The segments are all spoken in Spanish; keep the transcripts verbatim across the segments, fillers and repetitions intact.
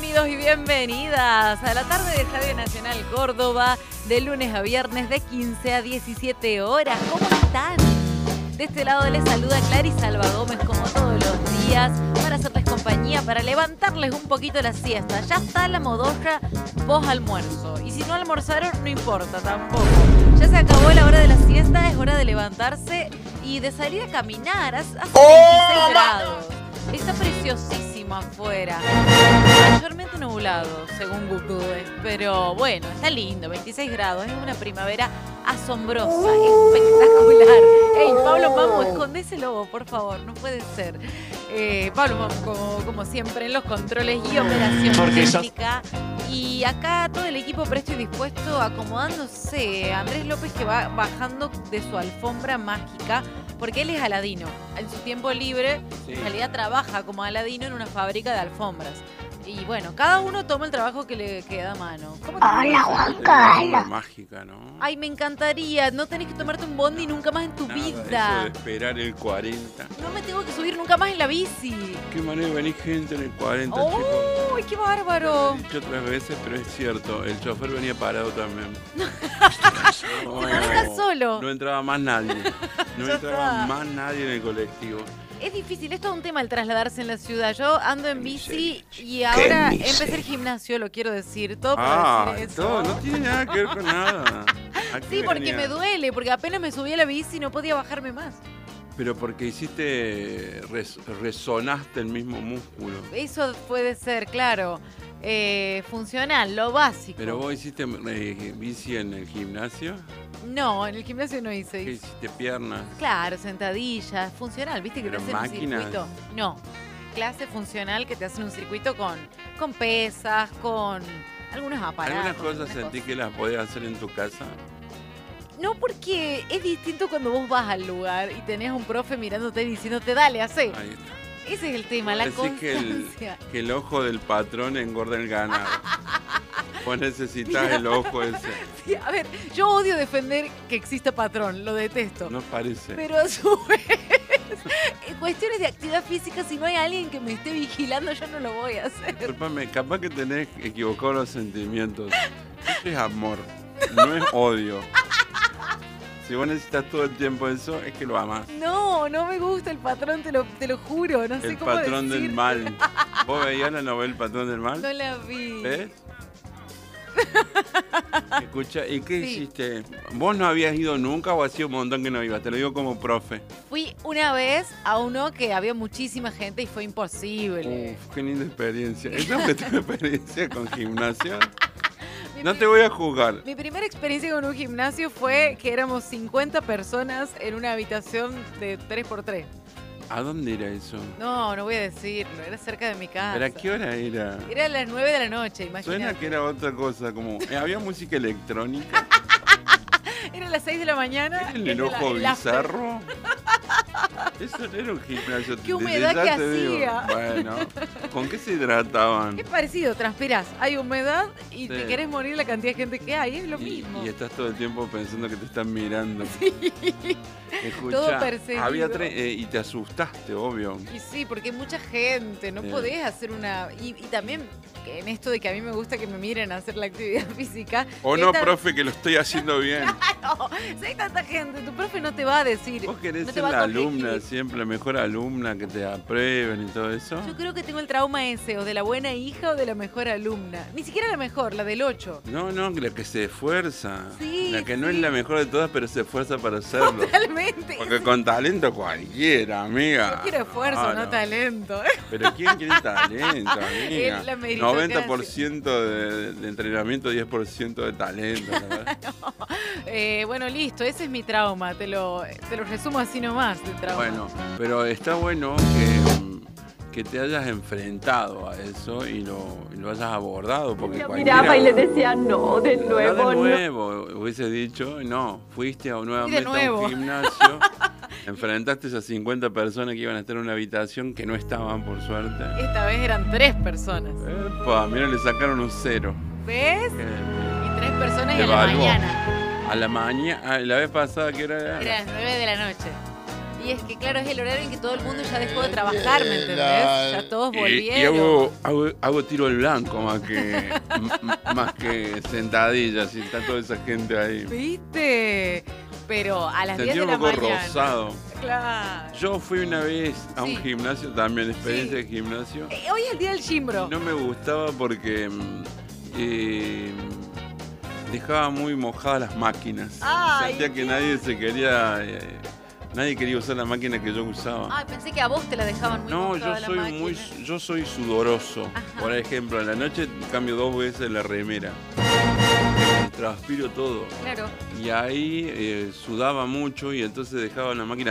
Bienvenidos y bienvenidas a la tarde de Radio Nacional Córdoba, de lunes a viernes de quince a diecisiete horas. ¿Cómo están? De este lado les saluda Clarisa Alba Gómez como todos los días para hacerles compañía, para levantarles un poquito la siesta. Ya está la modorra post almuerzo y si no almorzaron no importa tampoco. Ya se acabó la hora de la siesta, es hora de levantarse y de salir a caminar. Hace veintiséis grados. Está preciosísimo afuera. Mayormente nublado, según Google. Pero bueno, está lindo, veintiséis grados. Es una primavera asombrosa, espectacular. Ey, Pablo Mamo, esconde ese lobo, por favor. No puede ser. Eh, Pablo Mamo, como, como siempre, en los controles y operación técnica. Y acá todo el equipo presto y dispuesto, acomodándose. Andrés López que va bajando de su alfombra mágica, porque él es Aladino. En su tiempo libre, sí. En realidad trabaja como Aladino en una fábrica de alfombras. Y bueno, cada uno toma el trabajo que le queda a mano. ¿Cómo te Hola, Juan Carlos. Mágica, ¿no? Ay, me encantaría. No tenés que tomarte un bondi nunca más en tu Nada, vida. Eso de esperar el cuarenta. No me tengo que subir nunca más en la bici. Qué manera de venir gente en el cuarenta, ¡Oh, chicos. ¡Uy, qué bárbaro! Lo he dicho tres veces, pero es cierto. El chofer venía parado también. No, te manejas solo. No entraba más nadie. No Ya entraba está. más nadie en el colectivo. Es difícil, es todo un tema el trasladarse en la ciudad. Yo ando en bici y ahora empecé el gimnasio, lo quiero decir. Todo para Ah, decir eso. todo, no tiene nada que ver con nada. ¿A qué Sí, porque venía? me duele, porque apenas me subí a la bici y no podía bajarme más. Pero porque hiciste, res- resonaste el mismo músculo. Eso puede ser, claro. Eh, funcional, lo básico. Pero vos hiciste eh, bici en el gimnasio. No, en el gimnasio no hice. ¿Qué hiciste? Piernas. Claro, sentadillas, funcional, ¿viste? Que te ¿Pero hacen un máquinas? circuito. No, clase funcional que te hacen un circuito con, con pesas, con algunos aparatos. ¿Algunas cosas algunas sentí cosas. que las podías hacer en tu casa? No, porque es distinto cuando vos vas al lugar y tenés a un profe mirándote y diciéndote, dale, hacé. Ahí está. Ese es el tema, la Decís que el, constancia. que el ojo del patrón engorda el ganado. Vos necesitas Mira. el ojo ese. Sí, a ver, yo odio defender que exista patrón, lo detesto. No parece. Pero a su vez, en cuestiones de actividad física, si no hay alguien que me esté vigilando, yo no lo voy a hacer. Disculpame, capaz que tenés equivocado los sentimientos. Eso es amor, no es odio. Si vos necesitas todo el tiempo eso, es que lo amás. No, no me gusta el patrón, te lo, te lo juro, no sé El cómo patrón del decirte. mal. ¿Vos veías la novela El patrón del mal? No la vi. ¿Ves? Escucha, ¿y qué Sí. hiciste? ¿Vos no habías ido nunca o hacía un montón que no ibas? Te lo digo como profe. Fui una vez a uno que había muchísima gente y fue imposible. Uf, qué linda experiencia. ¿Esa fue tu experiencia con gimnasio? Mi No pri- te voy a juzgar. Mi primera experiencia con un gimnasio fue que éramos cincuenta personas en una habitación de tres por tres. ¿A dónde era eso? No, no voy a decirlo, era cerca de mi casa. ¿Pero a qué hora era? Era a las nueve de la noche, imagínate. Suena que era otra cosa, como... eh, ¿había música electrónica? Era a las seis de la mañana. ¿Era el era la- enojo el after. bizarro? Eso no era un gimnasio. Qué desde humedad ya que te digo. hacía. Bueno, ¿con qué se hidrataban? Es parecido, transpirás, hay humedad y te Sí. querés morir la cantidad de gente que hay, es lo Y, mismo. y estás todo el tiempo pensando que te están mirando. Escuchá, Todo perseguido. había tre- eh, y te asustaste, obvio. Y sí, porque hay mucha gente, no Sí. podés hacer una... Y, y también que en esto de que a mí me gusta que me miren a hacer la actividad física... O no, esta- profe, que lo estoy haciendo bien. No, si hay tanta gente, tu profe no te va a decir... Vos querés no te ser va a la corregir. alumna, siempre la mejor alumna, que te aprueben y todo eso. Yo creo que tengo el trauma ese, o de la buena hija o de la mejor alumna. Ni siquiera la mejor, la del ocho. No, no, la que se esfuerza. Sí, la que no sí. es la mejor de todas, pero se esfuerza para hacerlo. Totalmente. Porque con talento cualquiera, amiga. Yo quiero esfuerzo, Ah, no, talento. Pero ¿quién quiere talento, amiga? Es la meritocracia. noventa por ciento de, de entrenamiento, diez por ciento de talento. la verdad. Eh, bueno, listo, ese es mi trauma. Te lo, te lo resumo así nomás, el trauma. Bueno, pero está bueno que, mm, que te hayas enfrentado a eso y lo, y lo hayas abordado. Porque Lo cualquiera- miraba y le decía, no, de No nuevo, de no. nuevo, hubiese dicho, no, fuiste a, nuevamente a nuevo. un gimnasio, enfrentaste a esas cincuenta personas que iban a estar en una habitación que no estaban, por suerte. Esta vez eran tres personas. Epa, mira, le sacaron un cero. ¿Ves? Eh, Y tres personas y a Evaluó. la mañana. A la mañana, la vez pasada, ¿qué hora era? Era las nueve de la noche. Y es que, claro, es el horario en que todo el mundo ya dejó de trabajar, ¿me entendés? Ya todos Y, volvieron. y hago, hago, hago tiro al blanco más que, m- más que sentadillas y está toda esa gente ahí. ¿Viste? Pero a las diez Sentí de un la poco mañana. rosado. Claro. Yo fui una vez a un Sí. gimnasio también, experiencia Sí. de gimnasio. Eh, Hoy es el día del gimbro. No me gustaba porque mm, eh, dejaba muy mojadas las máquinas. Ay, Sentía que Dios. nadie se quería, eh, nadie quería usar la máquina que yo usaba. Ay, pensé que a vos te la dejaban muy No, mojada yo la soy máquina. muy, yo soy sudoroso. Ajá. Por ejemplo, en la noche cambio dos veces la remera. Transpiro todo. Claro. Y ahí eh, sudaba mucho y entonces dejaba la máquina.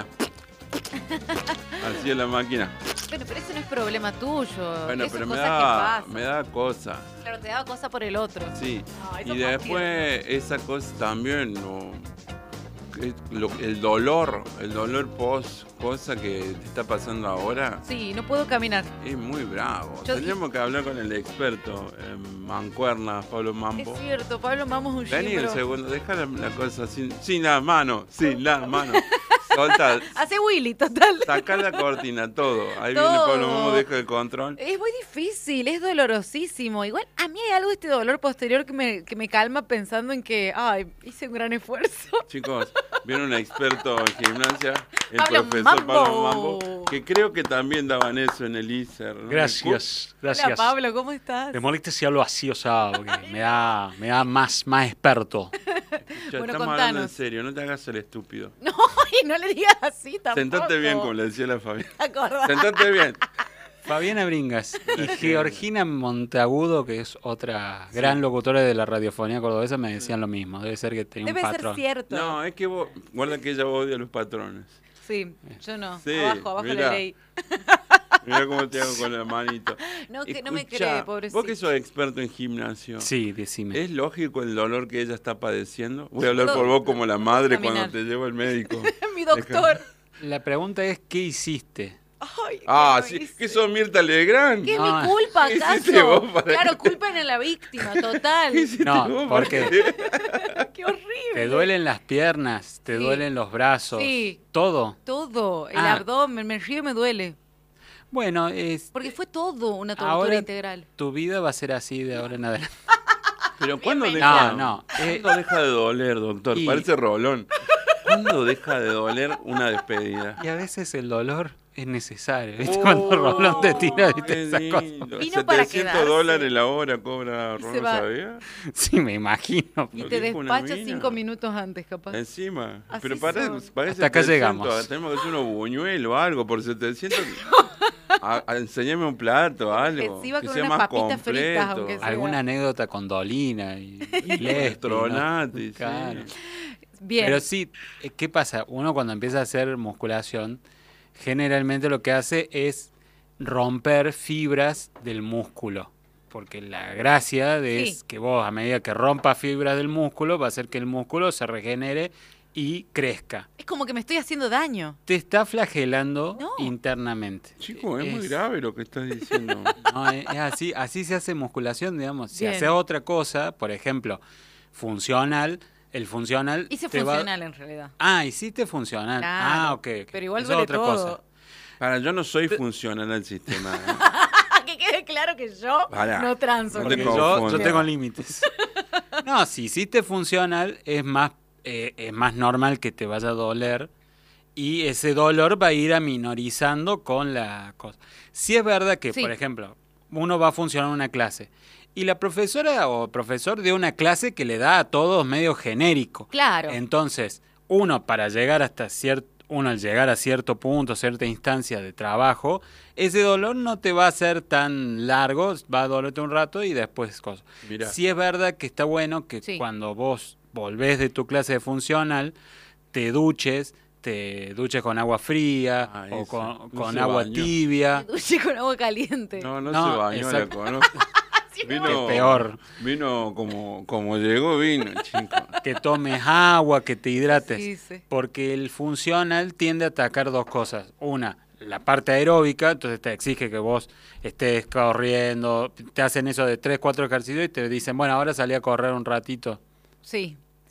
Hacía la máquina. Bueno, pero ese no es problema tuyo. Bueno, Eso pero es me cosas da, que pasan. me da cosa. Claro, te daba cosa por el otro. Sí. Ay, sos Y más después esa cosa también, no, que lo- el dolor, el dolor post cosa que te está pasando ahora, Sí, no puedo caminar. es muy bravo. Yo- Tendríamos que hablar con el experto en mancuernas, Pablo Mambo. Es cierto, Pablo, vamos un Vení el gimbro. segundo, deja la, la cosa sin, sin la mano, sin la mano. Solta, Hace Willy, total. saca la cortina, todo. Ahí Todo. viene Pablo Mambo, deja el control. Es muy difícil, es dolorosísimo. Igual a mí hay algo de este dolor posterior que me, que me calma pensando en que, ay, hice un gran esfuerzo. Chicos, viene un experto en gimnasia, el Pablo profesor Mambo. Pablo Mambo, que creo que también daban eso en el I S E R. ¿no? Gracias, Hola, gracias. Pablo, ¿cómo estás? Me molesta si hablo así, o sea, porque me da, me da más, más experto. Ya, Bueno, estamos hablando en contanos. serio, no te hagas el estúpido. No, y no le digas así tampoco. Sentate bien, como le decía la Fabián. ¿Te acordás? Sentate bien. Fabiana Bringas y Georgina Monteagudo, que es otra gran locutora de la radiofonía cordobesa, me decían lo mismo. Debe ser que tenía Debe un ser patrón. cierto. No, es que vos, guarda que ella odia a los patrones. Sí, yo no. Sí, abajo, abajo mirá. la ley. Mirá cómo te hago con la manito. No, que no me Escuchá, cree, pobrecito. Vos que sos experto en gimnasio. Sí, decime. ¿Es lógico el dolor que ella está padeciendo? Voy a hablar puedo- por vos como la madre caminar. cuando te lleva al médico. Mi doctor. La pregunta es, ¿qué hiciste? Ay, Ah, ¿qué sí. no hice? ¿Qué sos Mirta Legrand? ¿Qué es No. mi culpa, ¿Qué acaso? hiciste vos para Claro, que- culpen a la víctima, total. ¿Qué hiciste No, vos porque- para que- Qué horrible. ¿Te duelen las piernas? ¿Te Sí. duelen los brazos? Sí. ¿Todo? Todo, el Ah. abdomen, me río y me duele. Bueno, es, Porque fue todo una tortura ahora integral. tu vida va a ser así de ahora en adelante. Pero ¿cuándo Bienvenido. deja, No, no, eh, ¿cuándo deja de doler, doctor? y- Parece rolón. ¿Cuándo deja de doler una despedida? Y a veces el dolor es necesario, ¿viste? Oh, Cuando Rolón te tira, ¿viste? qué Esas cosas. lindo. Vino para setecientos quedarse. dólares la hora cobra Y Rolón, se va. ¿sabía? Sí, me imagino. Y Lo te dijo una despacha mina. cinco minutos antes, capaz. Encima. Así Pero para, son. parece Hasta acá setecientos, llegamos. Tenemos que hacer unos buñuelos o algo por setecientos. A, a- enseñame un plato, algo. Encima que con sea unas más papitas fritas, completo. aunque sea. Alguna anécdota con Dolina y, y Lespi, ¿no? Tronati, sí. Claro. Bien. Pero sí, eh, ¿qué pasa? Uno cuando empieza a hacer musculación, generalmente lo que hace es romper fibras del músculo. Porque la gracia de Sí. es que vos, a medida que rompas fibras del músculo, va a hacer que el músculo se regenere y crezca. Es como que me estoy haciendo daño. Te está flagelando No. internamente. Chico, es, muy grave lo que estás diciendo. No, es, es así, así se hace musculación, digamos. Si Bien. haces otra cosa, por ejemplo, funcional, el funcional... Hice te va- funcional en realidad. Ah, hiciste funcional. Claro, Ah, ok. ok. pero igual Eso es duele otra todo. cosa. Para, yo no soy funcional al sistema. ¿eh? Que quede claro que yo Pará. no transo. No con te Porque eso. yo, confundas. yo tengo límites. No, si hiciste funcional, es más, eh, es más normal que te vaya a doler y ese dolor va a ir aminorizando con la cosa. Si es verdad que, Sí. por ejemplo, uno va a funcionar una clase y la profesora o profesor dio una clase que le da a todos medio genérico. Claro. Entonces, uno para llegar hasta cierto, uno al llegar a cierto punto, cierta instancia de trabajo, ese dolor no te va a ser tan largo, va a dolerte un rato y después cosas. Mirá. Sí es verdad que está bueno que Sí. cuando vos volvés de tu clase de funcional, te duches, te duches con agua fría Ah, o eso. con, No con se agua bañó. tibia. Me duché con agua caliente. No, no, No, se bañó, la exacto. conozco. Vino, Qué peor. Vino como, como llegó, vino, chico. Que tomes agua, que te hidrates. Sí, sí. Porque el funcional tiende a atacar dos cosas. Una, la parte aeróbica, entonces te exige que vos estés corriendo, te hacen eso de tres, cuatro ejercicios y te dicen, bueno, ahora salí a correr un ratito. Sí,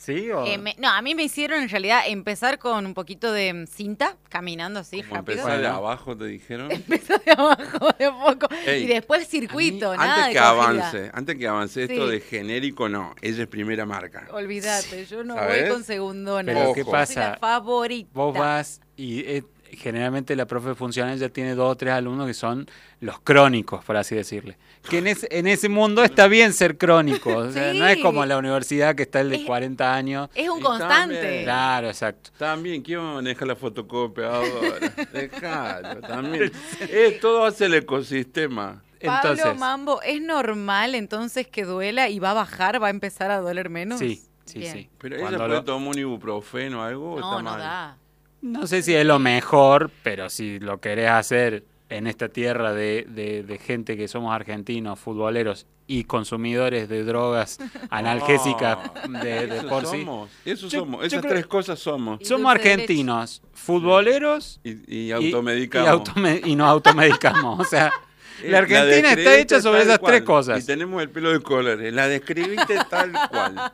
¿Sí? O... Eh, me- no, a mí me hicieron en realidad empezar con un poquito de mm, cinta, caminando así Como rápido. empezar de Bueno. abajo, te dijeron. Empezó de abajo, de a poco. Ey, y después circuito, A mí, nada antes de que corrida. avance, antes que avance esto Sí. de genérico, no. Ella es primera marca. Olvídate, yo no ¿Sabes? voy con segundona. Pero ¿qué Soy pasa? la favorita. Vos vas y eh, generalmente la profe funcional ya tiene dos o tres alumnos que son los crónicos, por así decirle. Que en ese, en ese mundo está bien ser crónico. O sea, Sí. no es como en la universidad que está el de Es- cuarenta años. Es un Y constante. también. Claro, exacto. También, ¿quién maneja la fotocopia ahora? Dejalo, también. Eh, todo hace el ecosistema. Pablo Entonces, Mambo, ¿es normal entonces que duela y va a bajar, va a empezar a doler menos? sí, sí, Bien. sí. Pero ella Cuando puede lo- tomar un ibuprofeno o algo o No, está no mal. da. No sé si es lo mejor, pero si lo querés hacer en esta tierra de, de- de gente que somos argentinos, futboleros y consumidores de drogas analgésicas de, de Eso por sí. somos, eso Yo- somos, yo esas creo- tres cosas somos. Y Somos dulce de argentinos, futboleros Y, y y- automedicamos. y, autome- y nos automedicamos. O sea, Eh, la Argentina está describiste hecha sobre tal esas cual. tres cosas. Y tenemos el pelo de colores. La describiste tal cual.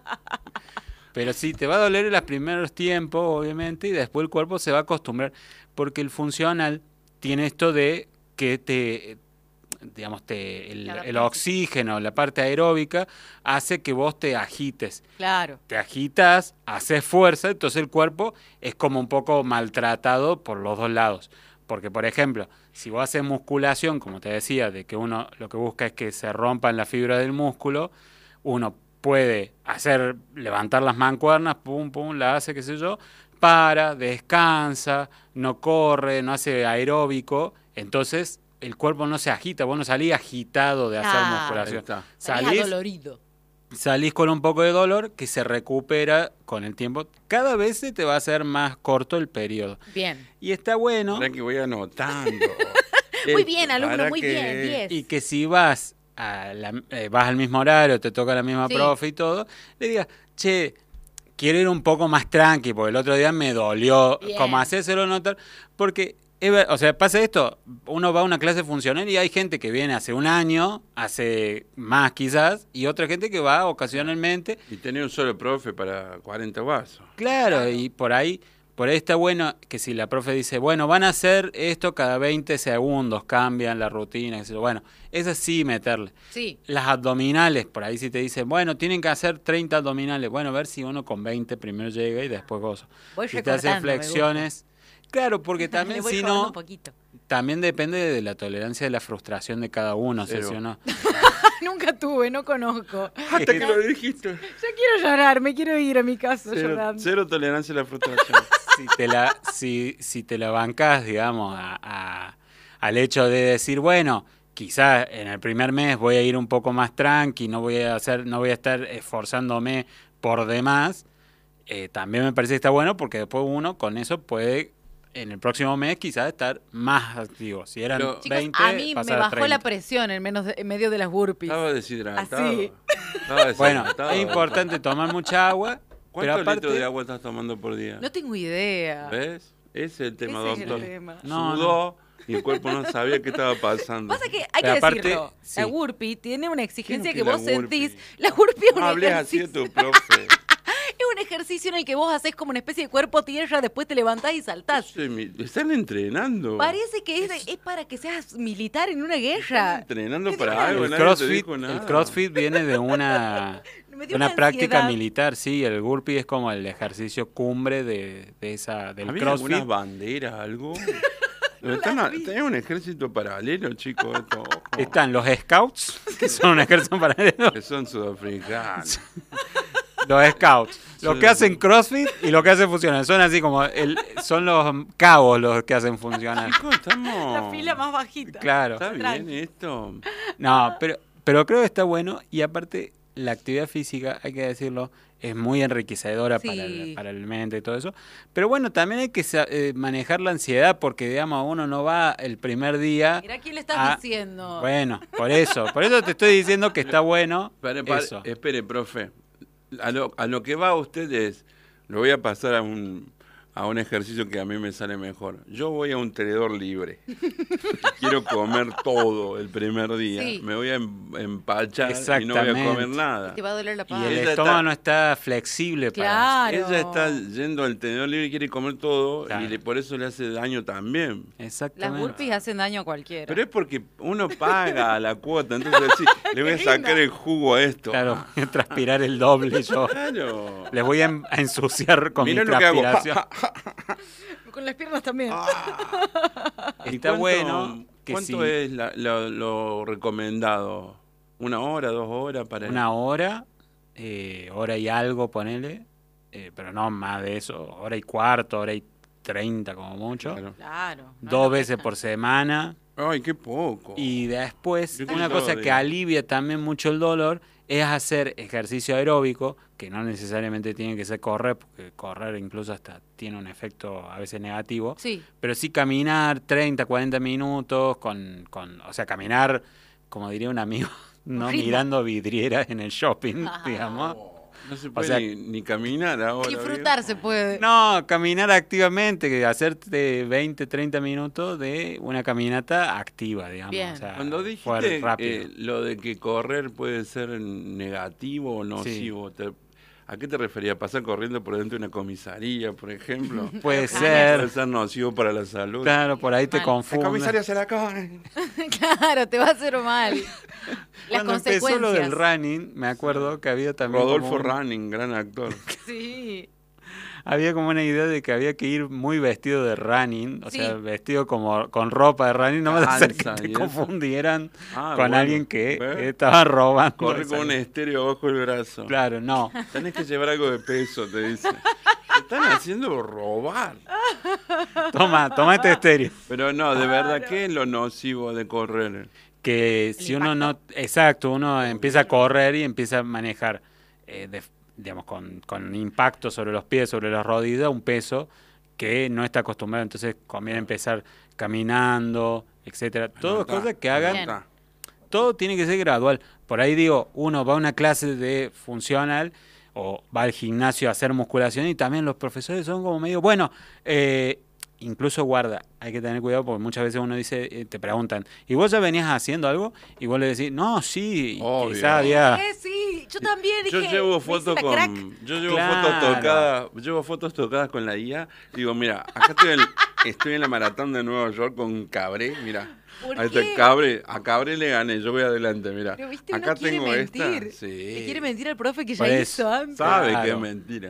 Pero sí, te va a doler en los primeros tiempos, obviamente, y después el cuerpo se va a acostumbrar. Porque el funcional tiene esto de que te, digamos, te, el, Claro, el oxígeno, la parte aeróbica, hace que vos te agites. Claro. Te agitas, haces fuerza, entonces el cuerpo es como un poco maltratado por los dos lados. Porque, por ejemplo, si vos haces musculación, como te decía, de que uno lo que busca es que se rompan las fibras del músculo, uno puede hacer, levantar las mancuernas, pum, pum, la hace, qué sé yo, para, descansa, no corre, no hace aeróbico, entonces el cuerpo no se agita, vos no salís agitado de hacer Claro. Ahí musculación. está. Salís Salís, adolorido. salís con un poco de dolor que se recupera con el tiempo. Cada vez se te va a hacer más corto el periodo. Bien. Y está bueno. Ahora que voy anotando. Muy Esto, bien, alumno, para muy que- bien, diez. Y que si vas a la- eh, vas al mismo horario, te toca la misma Sí. profe y todo, le digas, che, quiero ir un poco más tranqui, porque el otro día me dolió, Bien. como hacérselo notar, porque, es ver- o sea, pasa esto, uno va a una clase funcional y hay gente que viene hace un año, hace más quizás, y otra gente que va ocasionalmente. Y tener un solo profe para cuarenta vasos. Claro, y por ahí, por ahí está bueno que si la profe dice, bueno, van a hacer esto cada veinte segundos, cambian la rutina, qué sé yo. Bueno, eso sí meterle. Sí. Las abdominales, por ahí si te dicen, bueno, tienen que hacer treinta abdominales. Bueno, a ver si uno con veinte primero llega y después goza. Voy Si te hace recortando, me flexiones. Claro, porque Le también voy si robando no, un poquito. también depende de la tolerancia de la frustración de cada uno. O sea, Cero. si uno- Nunca tuve, no conozco. Hasta que lo dijiste. Yo quiero llorar, me quiero ir a mi casa Cero, llorando. cero tolerancia a la frustración. si te la, si, si te la bancás, digamos, a, a- al hecho de decir, bueno, quizás en el primer mes voy a ir un poco más tranqui, no voy a hacer, no voy a estar esforzándome por demás, eh, también me parece que está bueno porque después uno con eso puede en el próximo mes quizás estar más activo. Si eran Pero- Chicos, veinte, a mí me pasar a bajó la treinta. presión en, menos de- en medio de las burpees. Estaba deshidratado. Así. Estaba Bueno, deshidratado. es importante tomar mucha agua, pero ¿Cuántos aparte litros de agua estás tomando por día? No tengo idea. ¿Ves? Ese es el tema, Ese es el doctor. tema. No, Sudó y el cuerpo no sabía qué estaba pasando. Pasa que hay Pero que aparte, decirlo. sí. La burpee tiene una exigencia ¿Qué que es la vos sentís. burpee? La burpee es un No hables así de ejercicio. tu profe. Es un ejercicio en el que vos haces como una especie de cuerpo tierra, después te levantás y saltás. Eso es mi- Están entrenando. Parece que es, es para que seas militar en una Están guerra. entrenando para algo. el nadie te CrossFit, dijo nada. el CrossFit viene de una, Me de dio una una práctica ansiedad. militar, sí, el burpee es como el ejercicio cumbre de, de esa del ¿Había CrossFit. algunas banderas, algo? Están a- Tenés un ejército paralelo, chicos. Esto, ojo. Están los Scouts, que son un ejército paralelo, Que son sudafricanos. los Scouts, los Sí. que hacen CrossFit y los que hacen funcional, son así como el, son los cabos los que hacen funcional. Chicos, estamos... La fila más bajita. Claro. ¿Está bien Tranqui. esto? No, pero, pero creo que está bueno y aparte la actividad física, hay que decirlo, es muy enriquecedora Sí. para, el, para el mente y todo eso. Pero bueno, también hay que sa- eh, manejar la ansiedad porque, digamos, uno no va el primer día. Mirá quién le estás Ah, diciendo. Bueno, por eso, por eso te estoy diciendo que está bueno Pare, pare, eso. espere, profe. A lo, a lo que va usted es, lo voy a pasar a un a un ejercicio que a mí me sale mejor. Yo voy a un tenedor libre. Quiero comer todo el primer día. Sí. Me voy a em- empachar y no voy a comer nada. Te va a doler la Y panza. el Ella estómago está- no está flexible para Claro. Ella está yendo al tenedor libre y quiere comer todo Claro. y le- por eso le hace daño también. Las Exactamente. burpees hacen daño a cualquiera. Pero es porque uno paga la cuota, entonces decís, le voy a sacar el jugo a esto. Claro, voy a transpirar el doble yo. Claro. Les voy a, en- a ensuciar con Mirá mi lo que hago. transpiración. Con las piernas también. ¿Y Está cuánto- bueno que ¿Cuánto sí. es la- lo, lo recomendado? ¿Una hora, dos horas para Una hora, eh, hora y algo, ponele, eh, pero no más de eso, hora y cuarto, hora y treinta como mucho. Claro. Claro. no Dos lo veces dejan. por semana. Ay, qué poco. Y después, Yo una creo cosa de- que alivia también mucho el dolor es hacer ejercicio aeróbico, que no necesariamente tiene que ser correr, porque correr incluso hasta tiene un efecto a veces negativo, Sí. pero sí caminar treinta, cuarenta minutos, con, con o sea, caminar, como diría un amigo, no Ritmo. mirando vidrieras en el shopping, Ah. digamos. No se puede sea- ni, ni caminar ahora. Disfrutar se puede. No, caminar activamente, que hacerte veinte, treinta minutos de una caminata activa, digamos. Bien. O sea, Cuando fuerte, dijiste rápido. eh, lo de que correr puede ser negativo o nocivo, te- ¿a qué te referías? ¿Pasar corriendo por dentro de una comisaría, por ejemplo? Puede ¿Puede ser, ser nocivo para la salud? claro, por ahí te Mal. La confunde. comisaria se la comen. Claro, te va a hacer mal. Las Cuando empezó consecuencias. lo del running, me acuerdo que había también Rodolfo como un- Running, gran actor. Sí. había como una idea de que había que ir muy vestido de running, o Sí. sea, vestido como con ropa de running, no me a hacer que Calza te y eso. confundieran Ah, con bueno, alguien que ¿ves? estaba robando. Corre esa- con un estéreo bajo el brazo. Claro, no. Tenés que llevar algo de peso, te dice. Te están haciendo robar. Toma, toma este estéreo. Pero no, de verdad, ¿qué es lo nocivo de correr? Que si uno no, exacto, uno empieza a correr y empieza a manejar, eh, de- digamos, con, con impacto sobre los pies, sobre las rodillas, un peso que no está acostumbrado, entonces conviene empezar caminando, etcétera. Todas Anotá, cosas que hagan, anotá. todo tiene que ser gradual. Por ahí digo, uno va a una clase de funcional o va al gimnasio a hacer musculación y también los profesores son como medio, bueno, eh, incluso guarda, hay que tener cuidado porque muchas veces uno dice, eh, te preguntan, ¿y vos ya venías haciendo algo? Y vos le decís, no, sí, Obvio. quizá había... Eh, sí, yo también dije. Yo llevo me hice fotos la con crack. yo llevo Claro. fotos tocadas, llevo fotos tocadas con la I A. Digo, mira, acá estoy en, estoy en la maratón de Nueva York con Cabré, mira. ¿Por Ahí qué? está Cabré, a Cabré le gané, yo voy adelante, mira. Pero viste, Acá uno quiere tengo mentir. esta. Le Sí. quiere mentir al profe que ya Por hizo eso. antes. Sabe Claro. que es mentira.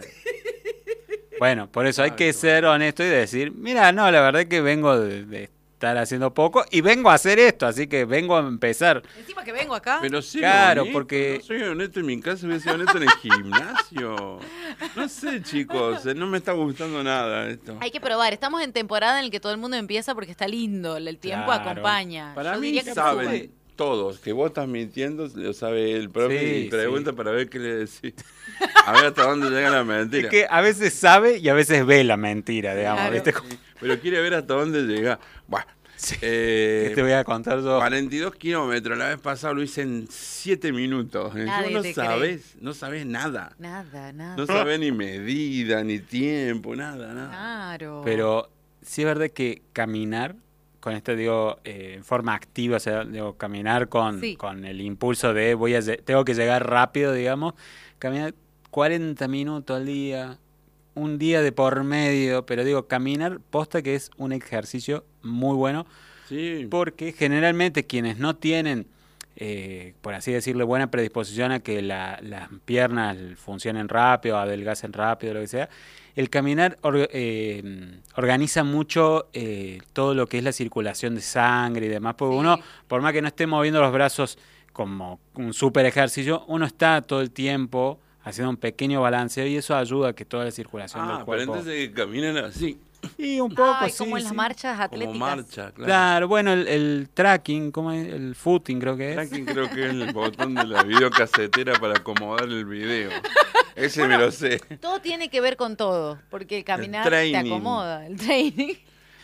Bueno, por eso hay que Claro. ser honesto y decir, mira, no, la verdad es que vengo de, de estar haciendo poco y vengo a hacer esto, así que vengo a empezar. Encima que vengo acá. Pero sí, Claro, honesto, porque- no soy honesto en mi casa, voy a ser honesto en el gimnasio. No sé, chicos, eh, no me está gustando nada esto. Hay que probar. Estamos en temporada en la que todo el mundo empieza porque está lindo. El tiempo Claro. acompaña. Para Yo mí diría que saben probar. todos que vos estás mintiendo, lo sabe el profe Sí, y pregunta sí. para ver qué le decís. A ver hasta dónde llega la mentira. Es que a veces sabe y a veces ve la mentira, digamos. Claro. ¿viste? Pero quiere ver hasta dónde llega. Bueno, Sí. eh, ¿Qué te voy a contar yo? cuarenta y dos kilómetros, la vez pasada lo hice en siete minutos. Nadie Yo no te sabés, no sabés nada. Nada, nada. No sabés ni medida, ni tiempo, nada, nada. Claro. Pero sí es verdad que caminar, con esto digo, eh, en forma activa, o sea, digo, caminar con, Sí. con el impulso de voy a lle- tengo que llegar rápido, digamos, caminar cuarenta minutos al día, un día de por medio, pero digo, caminar posta que es un ejercicio muy bueno, Sí. porque generalmente quienes no tienen, eh, por así decirlo, buena predisposición a que la- las piernas funcionen rápido, adelgacen rápido, lo que sea, el caminar or- eh, organiza mucho eh, todo lo que es la circulación de sangre y demás, porque Sí. uno, por más que no esté moviendo los brazos como un super ejercicio, uno está todo el tiempo haciendo un pequeño balanceo y eso ayuda a que toda la circulación Ah, del pero cuerpo... entonces que caminan así, Y un poco, Ay, sí, como en las sí. marchas atléticas. como marcha, claro. Claro, bueno, el, el tracking, ¿cómo es? El footing creo que es. Tracking creo que es el botón de la videocasetera para acomodar el video. Ese me lo sé. Todo tiene que ver con todo, porque caminar te training. acomoda. El training.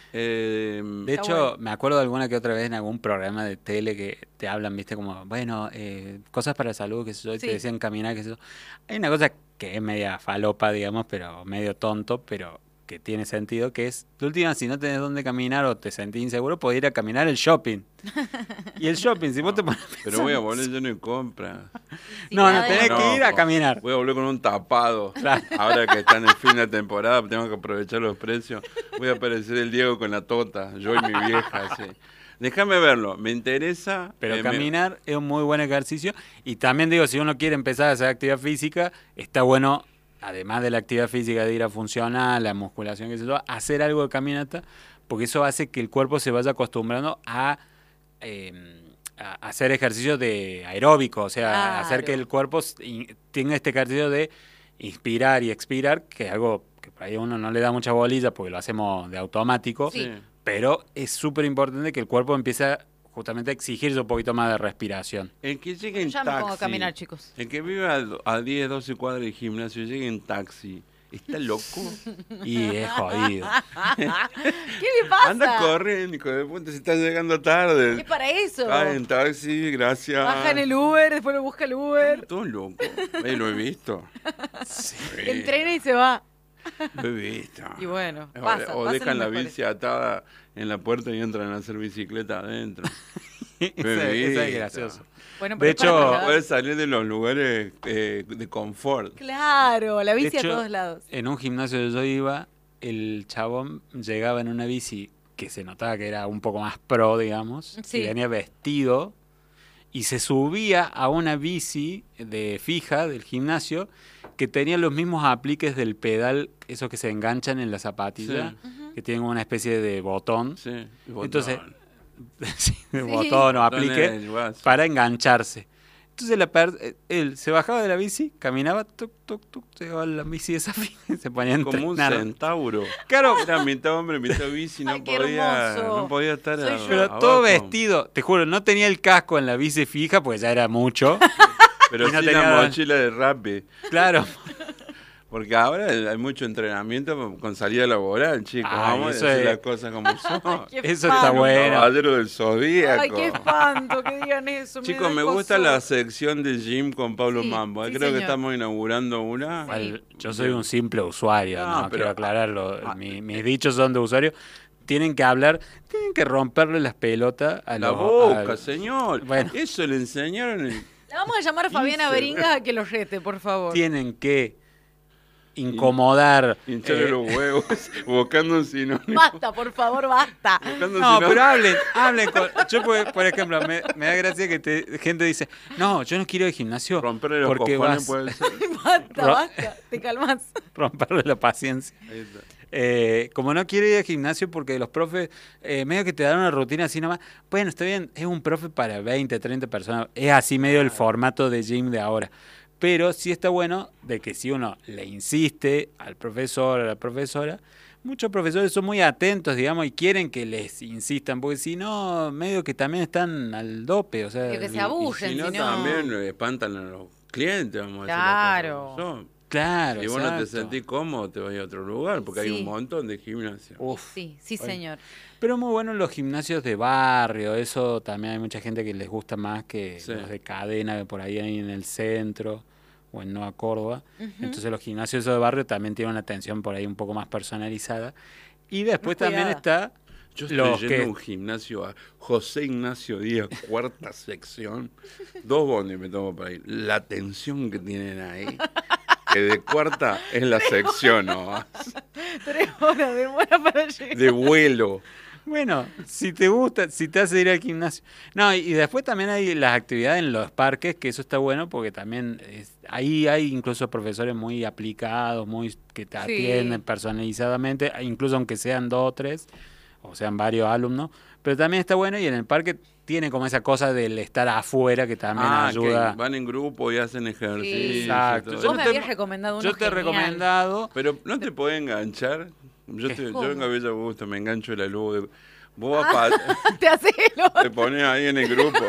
Eh, De Está hecho, bueno. me acuerdo de alguna que otra vez en algún programa de tele que te hablan, viste, como, bueno, eh, cosas para la salud, que sé yo, y Sí. te decían caminar, que sé yo. Hay una cosa que es media falopa, digamos, pero medio tonto, pero que tiene sentido, que es, de última, si no tenés dónde caminar o te sentís inseguro, podés ir a caminar al shopping. Y el shopping, si vos te pones a Pero pensar, voy a volver lleno de compra. Sí, No, no, nada de- tenés que ir a po. caminar. Voy a volver con un tapado. Claro. Ahora que está en el fin de temporada, tengo que aprovechar los precios. Voy a aparecer el Diego con la tota, yo y mi vieja, sí. Déjame verlo, me interesa. Pero eh, me- caminar es un muy buen ejercicio. Y también digo, si uno quiere empezar a hacer actividad física, está bueno, además de la actividad física de ir a funcionar, la musculación, qué sé yo, hacer algo de caminata, porque eso hace que el cuerpo se vaya acostumbrando a, eh, a hacer ejercicios de aeróbico, o sea, Claro. hacer que el cuerpo s- in- tenga este ejercicio de inspirar y expirar, que es algo que por ahí a uno no le da mucha bolilla porque lo hacemos de automático. Sí. Pero es súper importante que el cuerpo empiece a, justamente a exigirse un poquito más de respiración. El que llegue en Ya me taxi. pongo a caminar, chicos. El que vive a, a diez, doce cuadras del gimnasio y llegue en taxi. ¿Está loco? Y es jodido. ¿Qué le pasa? Anda corriendo, hijo de puta, se está llegando tarde. Es para eso. Ah, en taxi, gracias. Baja en el Uber, después lo busca el Uber, Todo loco. Ahí lo he visto. Sí, entrena y se va. Lo he visto. Y bueno, O- pasa. o pasa dejan en la los mejores. bici atada en la puerta y entran a hacer bicicleta adentro. Esa, esa es Bebita. gracioso. Bueno, De pero es para hecho, trasladar. Puedes salir de los lugares eh, de confort. Claro, la bici De hecho, a todos lados. En un gimnasio que yo iba, el chabón llegaba en una bici que se notaba que era un poco más pro, digamos, Sí. y venía vestido y se subía a una bici de fija del gimnasio que tenía los mismos apliques del pedal, esos que se enganchan en la zapatilla, que tienen una especie de botón, Sí. Entonces, sí, de Sí. botón o ¿Dónde aplique, es, guaso? para engancharse. Entonces la per- él se bajaba de la bici, caminaba, tuc, tuc, tuc, se llevaba la bici de esa fija y se ponía a Como un entrenar. centauro. Claro, Era mitad hombre, mitad bici, no Ay, qué podía, hermoso. no podía estar Soy a- yo. pero abajo. todo vestido, te juro, no tenía el casco en la bici fija, pues ya era mucho. Pero y no sí tenía- la mochila de rape. Claro, Porque ahora hay mucho entrenamiento con salida laboral, chicos. Ay, Vamos a eso decir es- las cosas como son. Qué eso espanto. está bueno. Caballero del Zodíaco. Ay, qué espanto que digan eso. Chicos, da me cosa. gusta la sección de gym con Pablo Sí, Mambo. sí, Creo señor. que estamos inaugurando una. Igual, yo soy un simple usuario, No, no, pero- quiero aclararlo. ah, Mi- mis dichos son de usuario. Tienen que hablar, tienen que romperle las pelotas a La los- boca, a- señor. Bueno. Eso le enseñaron. en- La vamos a llamar a Fabiana Hice- Beringa a que lo rete, por favor. tienen que incomodar. Hincharle eh, los huevos, buscando un sinónimo. Basta, por favor, basta. Buscando un No, sinónimo. pero hablen, hablen con... Yo, por, por ejemplo, me, me da gracia que te, gente dice, no, yo no quiero ir al gimnasio Romperle los porque cojones vas puede ser. Basta, Ro- basta. Te calmas. romperle la paciencia. Ahí está. Eh, como no quiero ir al gimnasio porque los profes, eh, medio que te dan una rutina así nomás, bueno, está bien, es un profe para veinte, treinta personas, es así medio el formato de gym de ahora. Pero sí está bueno de que si uno le insiste al profesor o a la profesora, muchos profesores son muy atentos, digamos, y quieren que les insistan, porque si no, medio que también están al dope, o sea... Que se Y aburren, si no, si no- también eh, espantan a los clientes, vamos a decir. las Claro. cosas como son. Claro, Si vos no te exacto. sentís cómodo, te vas a otro lugar, porque hay Sí. un montón de gimnasios. Uf. Sí, sí, señor. Pero muy bueno los gimnasios de barrio, eso también hay mucha gente que les gusta más que Sí. los de cadena, que por ahí hay en el centro o en Nueva Córdoba. Entonces los gimnasios esos de barrio también tienen una atención por ahí un poco más personalizada. Y después Más también cuidada. está Yo estoy los yendo que... a un gimnasio a José Ignacio Díaz, cuarta sección. Dos bondis me tomo para ir. La atención que tienen ahí, que de cuarta es la sección, ¿no? Tres horas de demora para llegar. De vuelo. Bueno, si te gusta, si te hace ir al gimnasio. No, y, y después también hay las actividades en los parques, que eso está bueno porque también es- ahí hay incluso profesores muy aplicados, muy que te Sí. atienden personalizadamente, e incluso aunque sean dos o tres, o sean varios alumnos, pero también está bueno y en el parque tiene como esa cosa del estar afuera que también Ah, ayuda. que van en grupo y hacen ejercicio. y Exacto. todo Yo Vos no me te- habías recomendado uno Yo te he genial. recomendado, Pero no te puede enganchar. Yo, ¿Qué? te- yo ¿Cómo? vengo a Bella Augusta, me engancho de la luz. de- Vos vas pa- Te haces el te pones ahí en el grupo.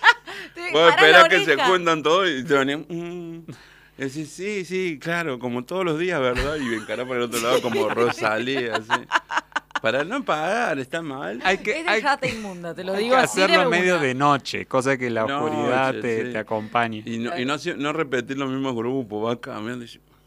Te Vos parás la esperás que se oreja. juntan todos y te van a mm. Y decís, sí, sí, claro, como todos los días, ¿verdad? Y me encarás por el otro lado como Rosalía, así. Para no pagar, está mal. hay que, Es de hay, rata inmunda, te lo hay digo que así de hacerlo una. medio de noche, cosa que la Noche, oscuridad te, sí. te acompañe. Y no, y no, si- no repetir los mismos grupos, vas cambiando. Y,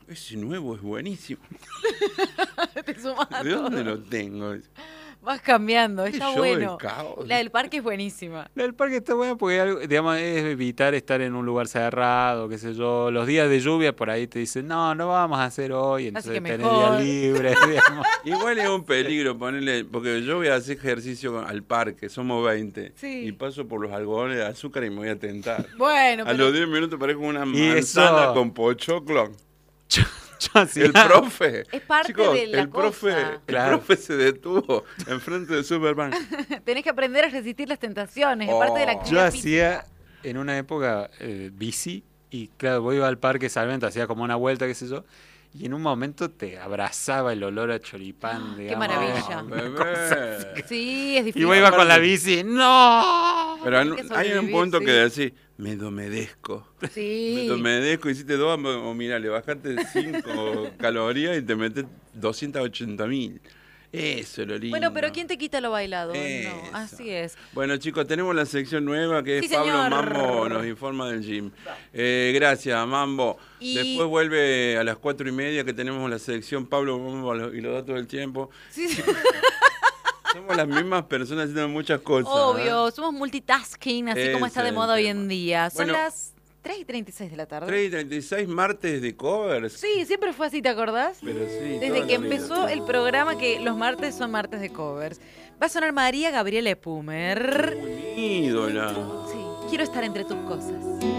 ese nuevo es buenísimo. Te sumás a ¿De dónde todo. lo tengo? Vas cambiando, Qué está show de bueno. caos. La del parque es buenísima. El parque está bueno porque algo, digamos, es evitar estar en un lugar cerrado, qué sé yo. Los días de lluvia por ahí te dicen, no, no vamos a hacer hoy, entonces que tenés mejor. días libres, digamos. Igual es un peligro ponerle, porque yo voy a hacer ejercicio al parque, somos veinte, Sí. y paso por los algodones de azúcar y me voy a tentar. Bueno, A pero los diez minutos parezco una Y manzana eso- con pochoclo. Yo, yo hacía- El profe. Es parte Chicos, de la el profe, cosa. el Claro. profe se detuvo enfrente de Superman. tenés que aprender a resistir las tentaciones. Es parte de la Oh. actividad Yo física. hacía en una época eh, bici y claro, vos ibas al parque Sarmiento, hacía como una vuelta, qué sé yo, y en un momento te abrazaba el olor a choripán, qué digamos. maravilla. Oh, bebé. Sí, es Y difícil. vos ibas con la bici, ¡no! Pero Hay que hay un sobrevivir, punto sí. que decís, me domedezco. Me Sí. domedezco, hiciste dos, o mira, le bajaste cinco calorías y te metes doscientas ochenta mil. Eso es lo lindo. Bueno, pero ¿quién te quita lo bailado? Eso. No, así es. Bueno, chicos, tenemos la sección nueva que es Sí, Pablo señor. Mambo, nos informa del gym. Eh, gracias, Mambo. Y- Después vuelve a las cuatro y media que tenemos la sección Pablo Mambo y los datos del tiempo. Sí, sí. Somos las mismas personas haciendo muchas cosas. Obvio, somos multitasking, así como está Ese de es moda el hoy tema. en día. Son Bueno. las tres y treinta y seis de la tarde. tres y treinta y seis martes de covers. Sí, siempre fue así, ¿te acordás? Pero sí, Desde toda que la vida. empezó el programa, que los martes son martes de covers. Va a sonar María Gabriela Epumer. Un ídola. Sí, quiero estar entre tus cosas.